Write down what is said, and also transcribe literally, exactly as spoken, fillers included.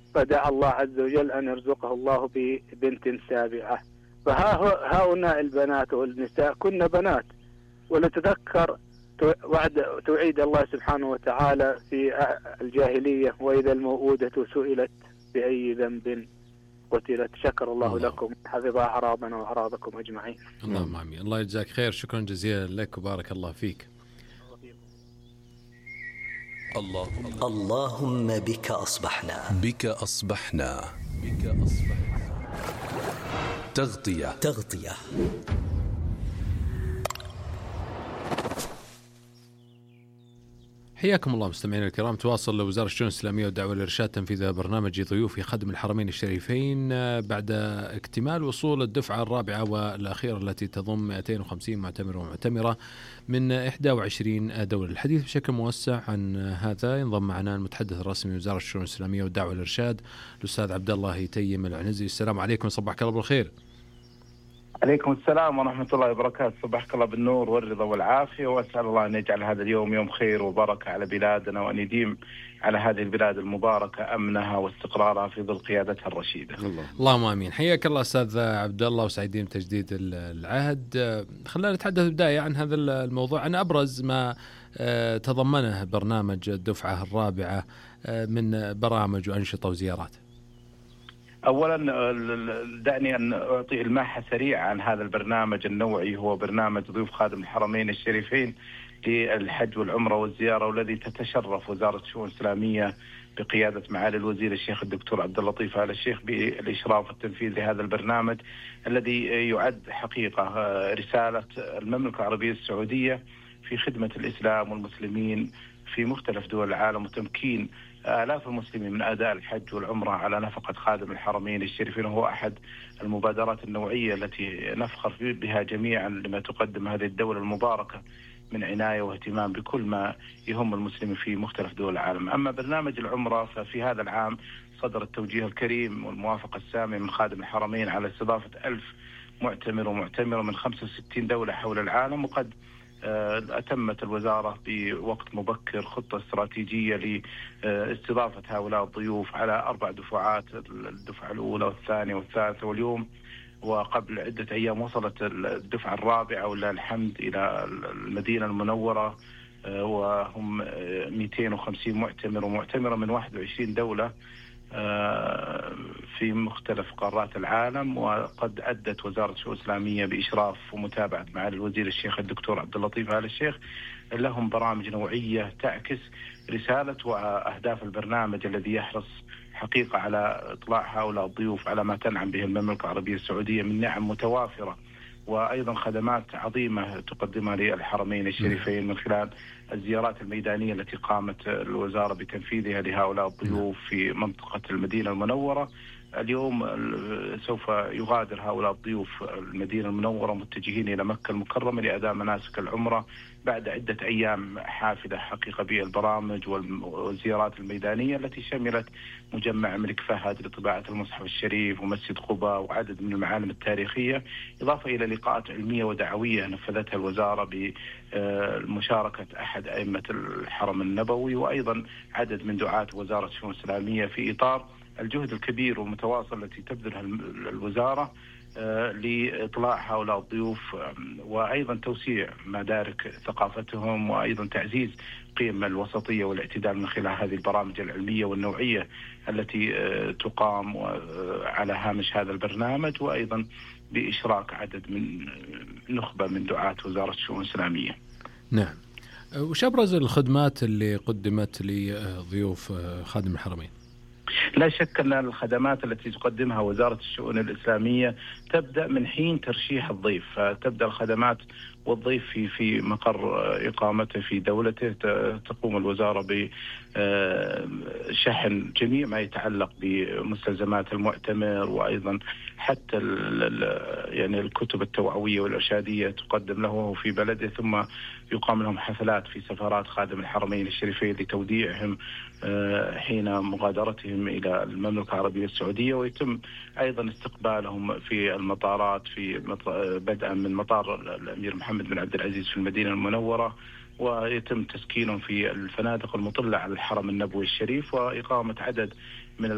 فدعا الله عز وجل أن يرزقه الله ببنت سابعة. فهؤلاء البنات والنساء كن بنات، ولتذكر وعد توعيد الله سبحانه وتعالى في الجاهلية: وإذا الموءودة سئلت بأي ذنب قتلت. شكر الله, الله لكم، حفظ أعراضنا وأعراضكم أجمعين. اللهم آمين. الله يجزاك خير، شكرا جزيلا لك وبارك الله فيك. اللهم اللهم بك أصبحنا بك أصبحنا بك أصبحنا تغطية تغطية حياكم الله مستمعينا الكرام. تواصل وزارة الشؤون الإسلامية والدعوة والإرشاد تنفيذ برنامج ضيوف خدم الحرمين الشريفين بعد اكتمال وصول الدفعة الرابعة والأخيرة التي تضم مئتين وخمسين معتمر ومعتمرة من إحدى وعشرين دولة. الحديث بشكل موسع عن هذا ينضم معنا المتحدث الرسمي وزارة الشؤون الإسلامية والدعوة والإرشاد الأستاذ عبد الله تيم العنزي. السلام عليكم، صباحك الله بالخير. عليكم السلام ورحمة الله وبركاته. صباحك الله بالنور والرضا والعافية، وأسأل الله أن يجعل هذا اليوم يوم خير وبركة على بلادنا، وأن يديم على هذه البلاد المباركة أمنها واستقرارها في ظل قيادتها الرشيدة. الله. اللهم آمين. حياك الله أستاذ عبد الله، وسعيدين بتجديد العهد. خلينا نتحدث بداية عن هذا الموضوع، عن أبرز ما تضمنه برنامج الدفعة الرابعة من برامج وأنشطة وزيارات. أولا دعني أن أعطي الماحة سريعة عن هذا البرنامج النوعي. هو برنامج ضيوف خادم الحرمين الشريفين للحج والعمرة والزيارة، والذي تتشرف وزارة الشؤون الإسلامية بقيادة معالي الوزير الشيخ الدكتور عبد اللطيف آل الشيخ بالإشراف والتنفيذ لهذا البرنامج، الذي يعد حقيقة رسالة المملكة العربية السعودية في خدمة الإسلام والمسلمين في مختلف دول العالم، وتمكين آلاف المسلمين من أداء الحج والعمرة على نفقة خادم الحرمين الشريفين. وهو أحد المبادرات النوعية التي نفخر بها جميعا لما تقدم هذه الدولة المباركة من عناية واهتمام بكل ما يهم المسلمين في مختلف دول العالم. أما برنامج العمرة ففي هذا العام صدر التوجيه الكريم والموافقة السامية من خادم الحرمين على استضافة ألف معتمر ومعتمرة من خمسة وستين دولة حول العالم، وقد أتمت الوزارة بوقت مبكر خطة استراتيجية لاستضافة هؤلاء الضيوف على أربع دفعات، الدفعة الأولى والثانية والثالثة، واليوم وقبل عدة أيام وصلت الدفعة الرابعة ولله الحمد إلى المدينة المنورة، وهم مئتين وخمسين معتمر ومعتمرة من واحد وعشرين دولة في مختلف قارات العالم. وقد أدت وزارة الشؤون الإسلامية بإشراف ومتابعة معالي الوزير الشيخ الدكتور عبد اللطيف آل الشيخ لهم برامج نوعية تعكس رسالة وأهداف البرنامج، الذي يحرص حقيقة على إطلاع هؤلاء الضيوف على ما تنعم به المملكة العربية السعودية من نعم متوافرة، وأيضا خدمات عظيمة تقدمها للحرمين الشريفين من خلال الزيارات الميدانية التي قامت الوزارة بتنفيذها لهؤلاء الضيوف في منطقة المدينة المنورة. اليوم سوف يغادر هؤلاء الضيوف المدينة المنورة متجهين إلى مكة المكرمة لأداء مناسك العمرة بعد عدة أيام حافلة حقيقة بالبرامج والزيارات الميدانية التي شملت مجمع الملك فهد لطباعة المصحف الشريف ومسجد قباء وعدد من المعالم التاريخية، إضافة إلى لقاءات علمية ودعوية نفذتها الوزارة بمشاركة أحد أئمة الحرم النبوي، وأيضا عدد من دعاة وزارة الشؤون الإسلامية في إطار الجهد الكبير والمتواصل التي تبذلها الوزارة لإطلاع هؤلاء الضيوف، وأيضا توسيع مدارك ثقافتهم، وأيضا تعزيز قيم الوسطية والاعتدال من خلال هذه البرامج العلمية والنوعية التي تقام على هامش هذا البرنامج، وأيضا بإشراك عدد من نخبة من دعاة وزارة الشؤون الإسلامية. نعم. وش أبرز الخدمات اللي قدمت لضيوف خادم الحرمين؟ لا شك أن الخدمات التي تقدمها وزارة الشؤون الإسلامية تبدأ من حين ترشيح الضيف، فتبدأ الخدمات والضيف في في مقر إقامته في دولته. تقوم الوزارة بشحن جميع ما يتعلق بمستلزمات المعتمر، وأيضا حتى يعني الكتب التوعوية والإرشادية تقدم له في بلده، ثم يقام لهم حفلات في سفارات خادم الحرمين الشريفين لتوديعهم حين مغادرتهم إلى المملكة العربية السعودية، ويتم أيضا استقبالهم في المطارات في بدءا من مطار الأمير محمد بن عبد العزيز في المدينة المنورة، ويتم تسكينهم في الفنادق المطلة على الحرم النبوي الشريف، وإقامة عدد